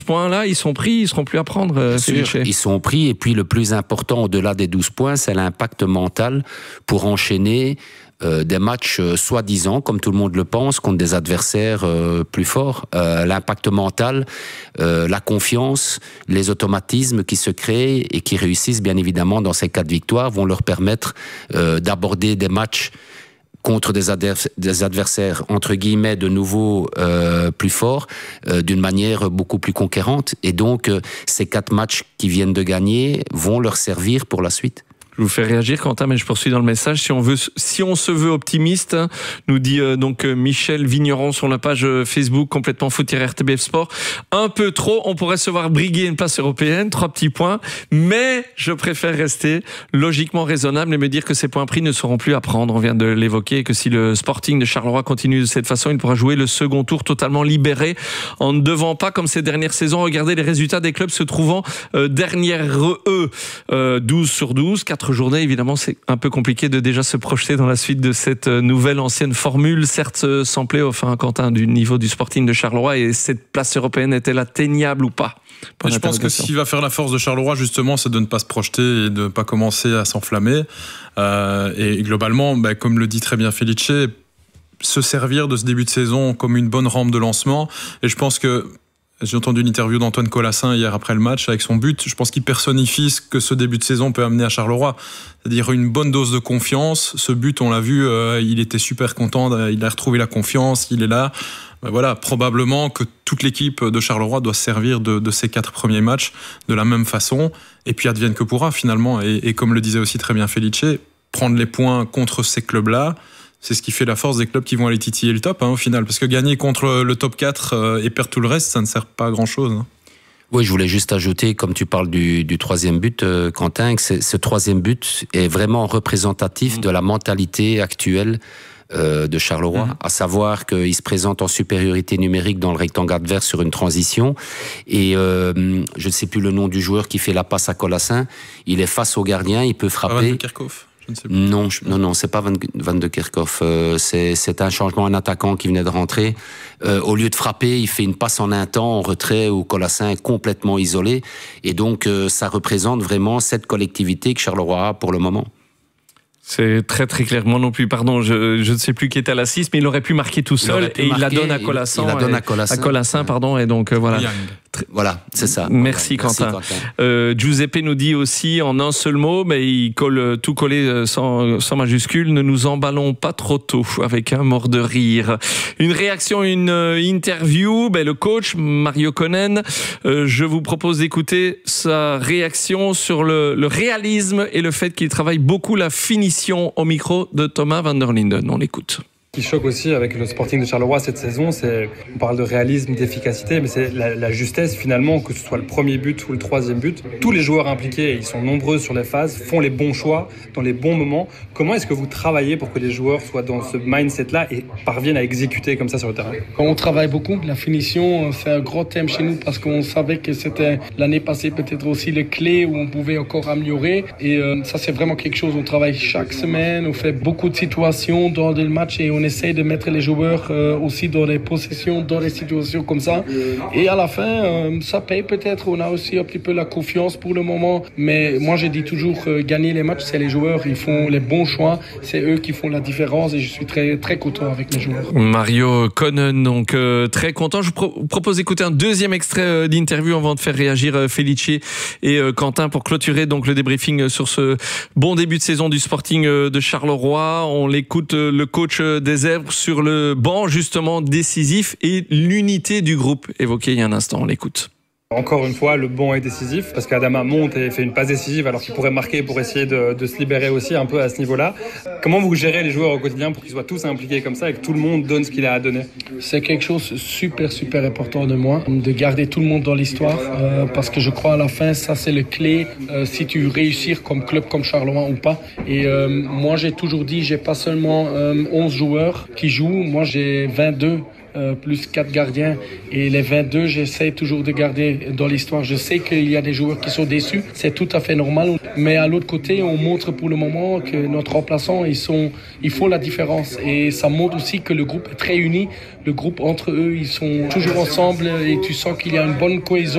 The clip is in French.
points-là, ils sont pris, ils ne seront plus à prendre. Ils sont pris, et puis le plus important au-delà des 12 points, c'est l'impact mental pour enchaîner des matchs soi-disant, comme tout le monde le pense, contre des adversaires plus forts. L'impact mental, la confiance, les automatismes qui se créent et qui réussissent bien évidemment dans ces 4 victoires vont leur permettre d'aborder des matchs contre des adversaires entre guillemets de nouveau plus forts d'une manière beaucoup plus conquérante. Et donc ces 4 matchs qu'ils viennent de gagner vont leur servir pour la suite. Je vous fais réagir, Quentin, mais je poursuis dans le message. Si on se veut optimiste, nous dit donc Michel Vigneron sur la page Facebook complètement foot-RTBF Sport. Un peu trop, on pourrait se voir briguer une place européenne, 3 petits points, mais je préfère rester logiquement raisonnable et me dire que ces points pris ne seront plus à prendre. On vient de l'évoquer, et que si le Sporting de Charleroi continue de cette façon, il pourra jouer le second tour totalement libéré, en ne devant pas, comme ces dernières saisons, regarder les résultats des clubs se trouvant derrière eux. 12 sur 12, 4 journées, évidemment, c'est un peu compliqué de déjà se projeter dans la suite de cette nouvelle ancienne formule, certes sans playoff, Quentin, du niveau du Sporting de Charleroi, et cette place européenne est-elle atteignable ou pas? Je pense que ce qui va faire la force de Charleroi, justement, c'est de ne pas se projeter et de ne pas commencer à s'enflammer. Et globalement, comme le dit très bien Felice, se servir de ce début de saison comme une bonne rampe de lancement. Et je pense que j'ai entendu une interview d'Antoine Colassin hier après le match avec son but. Je pense qu'il personnifie ce que ce début de saison peut amener à Charleroi. C'est-à-dire une bonne dose de confiance. Ce but, on l'a vu, il était super content. Il a retrouvé la confiance, il est là. Voilà, probablement que toute l'équipe de Charleroi doit se servir de ces 4 premiers matchs de la même façon. Et puis advienne que pourra finalement. Et comme le disait aussi très bien Felice, prendre les points contre ces clubs-là, c'est ce qui fait la force des clubs qui vont aller titiller le top au final. Parce que gagner contre le top 4 et perdre tout le reste, ça ne sert pas à grand-chose. Oui, je voulais juste ajouter, comme tu parles du 3e but, Quentin, que ce 3e but est vraiment représentatif de la mentalité actuelle de Charleroi, à savoir qu'il se présente en supériorité numérique dans le rectangle adverse sur une transition, et je ne sais plus le nom du joueur qui fait la passe à Colassin, il est face au gardien, il peut frapper. Non, c'est pas Van de Kerkhoff. C'est un changement, un attaquant qui venait de rentrer. Au lieu de frapper, il fait une passe en un temps, en retrait, où Colassin est complètement isolé. Et donc, ça représente vraiment cette collectivité que Charleroi a pour le moment. C'est très très clair. Moi non plus, pardon, je ne sais plus qui était à l'assist, mais il aurait pu marquer tout seul et il la donne à Colassin. À Colassin, pardon, et donc voilà. Voilà, c'est ça. Merci Quentin. Giuseppe nous dit aussi en un seul mot, mais il colle tout collé sans majuscule, ne nous emballons pas trop tôt, avec un mort de rire. Une réaction, une interview, le coach Mario Konen, je vous propose d'écouter sa réaction sur le réalisme et le fait qu'il travaille beaucoup la finition au micro de Thomas van der Linden. On l'écoute. Ce qui choque aussi avec le Sporting de Charleroi cette saison, on parle de réalisme, d'efficacité, mais c'est la justesse finalement, que ce soit le premier but ou le 3e but. Tous les joueurs impliqués, ils sont nombreux sur les phases, font les bons choix dans les bons moments. Comment est-ce que vous travaillez pour que les joueurs soient dans ce mindset-là et parviennent à exécuter comme ça sur le terrain? On travaille beaucoup. La finition, c'est un gros thème chez nous parce qu'on savait que c'était l'année passée peut-être aussi les clés où on pouvait encore améliorer. Et ça, c'est vraiment quelque chose. On travaille chaque semaine, on fait beaucoup de situations dans le match et on essaye de mettre les joueurs aussi dans les possessions, dans des situations comme ça. Et à la fin, ça paye peut-être. On a aussi un petit peu la confiance pour le moment. Mais moi, je dis toujours, gagner les matchs, c'est les joueurs. Ils font les bons choix. C'est eux qui font la différence. Et je suis très, très content avec les joueurs. Mario Konen, donc très content. Je vous propose d'écouter un deuxième extrait d'interview avant de faire réagir Felice et Quentin pour clôturer donc le débriefing sur ce bon début de saison du Sporting de Charleroi. On l'écoute, le coach des Zèbres sur le banc justement décisif et l'unité du groupe évoqué il y a un instant. On l'écoute. Encore une fois, le banc est décisif parce qu'Adama monte et fait une passe décisive alors qu'il pourrait marquer pour essayer de se libérer aussi un peu à ce niveau-là. Comment vous gérez les joueurs au quotidien pour qu'ils soient tous impliqués comme ça et que tout le monde donne ce qu'il a à donner? C'est quelque chose de super important de moi, de garder tout le monde dans l'histoire parce que je crois à la fin, ça c'est le clé si tu réussir comme club comme Charleroi ou pas. Et moi j'ai toujours dit, j'ai pas seulement 11 joueurs qui jouent, moi j'ai 22 plus 4 gardiens. Et les 22, j'essaie toujours de garder dans l'histoire. Je sais qu'il y a des joueurs qui sont déçus, c'est tout à fait normal. Mais à l'autre côté, on montre pour le moment que notre remplaçants, ils font la différence. Et ça montre aussi que le groupe est très uni. Le groupe entre eux, ils sont toujours ensemble et tu sens qu'il y a une bonne cohésion.